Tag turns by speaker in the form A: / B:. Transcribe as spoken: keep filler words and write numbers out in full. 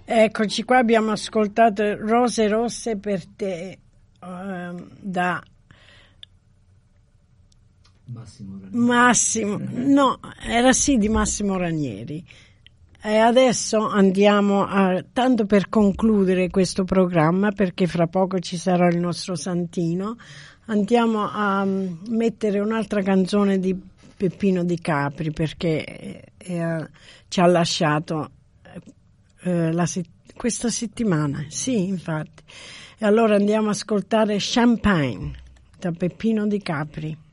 A: Eccoci qua, abbiamo ascoltato Rose rosse per te uh, da
B: Massimo Ranieri.
A: Massimo, no, era sì di Massimo Ranieri. E adesso andiamo a, tanto per concludere questo programma, perché fra poco ci sarà il nostro Santino, andiamo a mettere un'altra canzone di Peppino Di Capri, perché eh, ci ha lasciato eh, la, questa settimana, sì, infatti. E allora andiamo ad ascoltare Champagne da Peppino Di Capri.